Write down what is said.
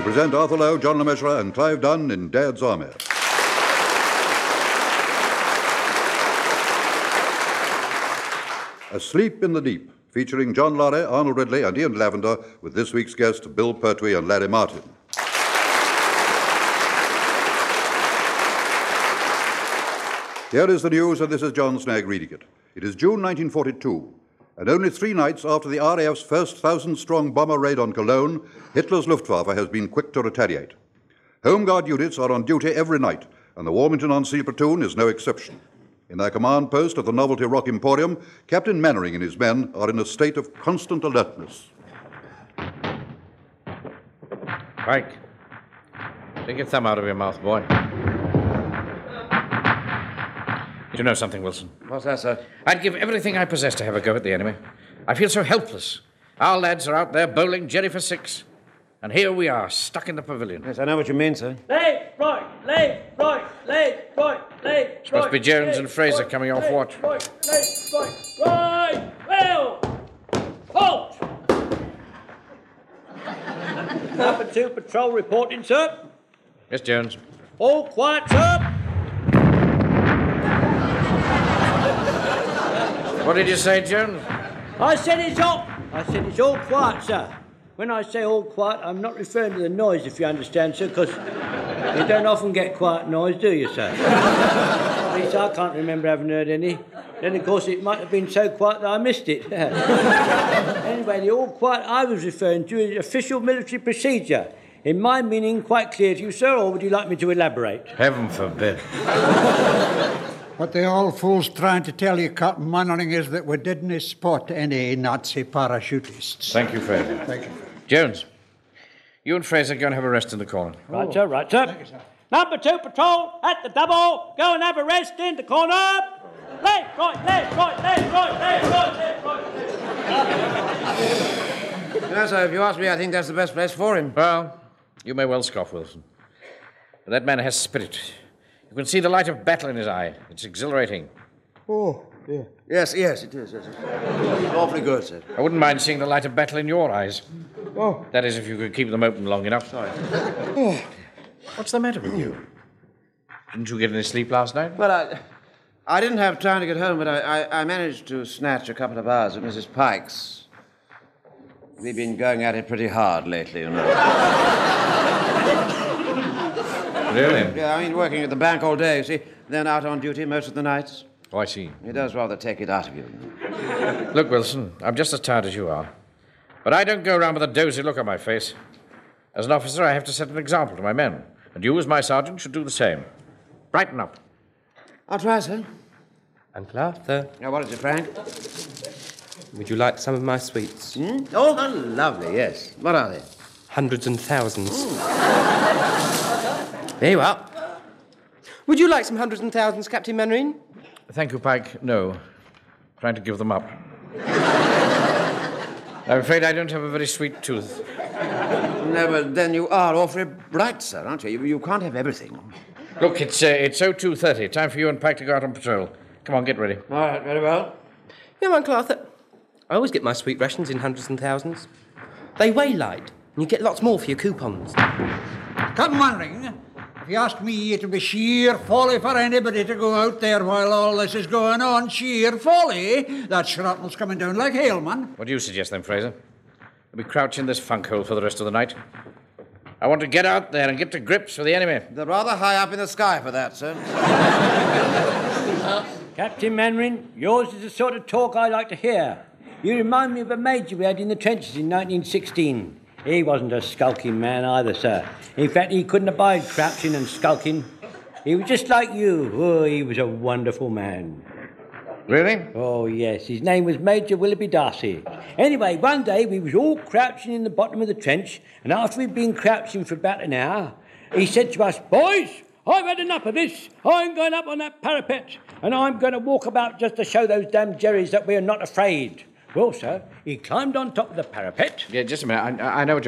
present Arthur Lowe, John Le Mesurier, and Clive Dunn in Dad's Army. Asleep in the Deep, featuring John Laurie, Arnold Ridley, and Ian Lavender, with this week's guests Bill Pertwee and Larry Martin. Here is the news, and this is John Snagg reading it. It is June 1942, and only 3 nights after the RAF's first 1,000-strong bomber raid on Cologne, Hitler's Luftwaffe has been quick to retaliate. Home Guard units are on duty every night, and the Warmington-on-Sea platoon is no exception. In their command post at the Novelty Rock Emporium, Captain Mannering and his men are in a state of constant alertness. Pike, take your thumb out of your mouth, boy. You know something, Wilson? What's that, sir? I'd give everything I possess to have a go at the enemy. I feel so helpless. Our lads are out there bowling Jerry for 6. And here we are, stuck in the pavilion. Yes, I know what you mean, sir. Left, right, left, right, left, right, left, Must be Jones and Fraser coming off watch. Right, left, right, well, halt! Number 2 patrol reporting, sir. Yes, Jones. All quiet, sir. What did you say, Jones? I said it's all quiet, sir. When I say all quiet, I'm not referring to the noise, if you understand, sir, because you don't often get quiet noise, do you, sir? At least I can't remember having heard any. Then, of course, it might have been so quiet that I missed it. Anyway, the all quiet I was referring to is official military procedure. In my meaning, quite clear to you, sir, or would you like me to elaborate? Heaven forbid. What the old fool's trying to tell you, Captain Mannering, is that we didn't spot any Nazi parachutists. Thank you, Fraser. Thank you. Jones, you and Fraser go and have a rest in the corner. Right, sir, right, sir. Thank you, sir. Number 2 patrol at the double. Go and have a rest in the corner. Left, right, left, right, left, right, left, right, left, right. No, sir, if you ask me, I think that's the best place for him. Well, you may well scoff, Wilson. But that man has spirit. You can see the light of battle in his eye. It's exhilarating. Oh, dear. Yes, it is. Yes. It's awfully good, sir. I wouldn't mind seeing the light of battle in your eyes. Oh. That is, if you could keep them open long enough. Sorry. What's the matter with you? Didn't you get any sleep last night? Well, I didn't have time to get home, but I managed to snatch a couple of hours at Mrs. Pike's. We've been going at it pretty hard lately, you know. Really? Yeah, I mean, working at the bank all day, you see, then out on duty most of the nights. Oh, I see. It does rather take it out of you. Look, Wilson, I'm just as tired as you are. But I don't go around with a dozy look on my face. As an officer, I have to set an example to my men. And you, as my sergeant, should do the same. Brighten up. I'll try, sir. Uncle Arthur, Now, what is it, Frank? would you like some of my sweets? Oh, how lovely, yes. What are they? Hundreds and thousands. There you are. Would you like some hundreds and thousands, Captain Mannering? Thank you, Pike. No. Trying to give them up. I'm afraid I don't have a very sweet tooth. No, but then you are awfully bright, sir, aren't you? You can't have everything. Look, it's 02:30. Time for you and Pike to go out on patrol. Come on, get ready. All right, very well. No, Uncle Arthur. I always get my sweet rations in hundreds and thousands. They weigh light, and you get lots more for your coupons. Captain Mannering, if you ask me, it'll be sheer folly for anybody to go out there while all this is going on. Sheer folly. That shrapnel's coming down like hail, man. What do you suggest, then, Fraser? We crouch in this funk hole for the rest of the night. I want to get out there and get to grips with the enemy. They're rather high up in the sky for that, sir. Captain Mannering, yours is the sort of talk I like to hear. You remind me of a major we had in the trenches in 1916. He wasn't a skulking man either, sir. In fact, he couldn't abide crouching and skulking. He was just like you. Oh, he was a wonderful man. Really? Oh, yes. His name was Major Willoughby Darcy. Anyway, one day we was all crouching in the bottom of the trench, and after we'd been crouching for about an hour, he said to us, "Boys, I've had enough of this. I'm going up on that parapet, and I'm going to walk about just to show those damn Jerrys that we're not afraid." Well, sir, he climbed on top of the parapet. Yeah, just a minute. I know what you're